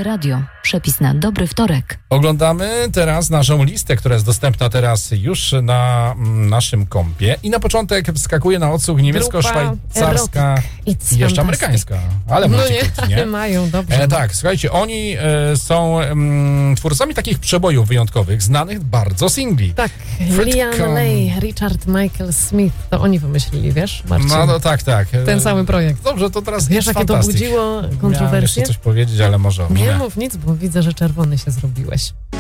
Radio. Przepis na dobry wtorek. Oglądamy teraz naszą listę, która jest dostępna teraz już na naszym kompie. I na początek wskakuje na odsłuch niemiecko-szwajcarska i jeszcze amerykańska. Ale nie mają, dobrze. Tak, słuchajcie, oni są twórcami takich przebojów wyjątkowych, znanych bardzo singli. Tak, Liam Lay, Richard Michael Smith, to oni wymyślili, wiesz, Marcin? No tak. Ten cały projekt. Dobrze, to teraz wiesz, jakie to budziło kontrowersje? Miałem jeszcze coś powiedzieć, ale może nie mów nic, bo widzę, że czerwony się zrobiłeś.